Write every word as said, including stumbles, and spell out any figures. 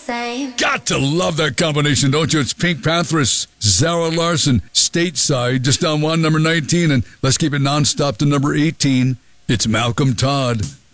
same. Got to love that combination, don't you? It's Pink Panthers, Zara Larson, Stateside, just on one, number nineteen. And let's keep it nonstop to number eighteen. It's Malcolm Todd,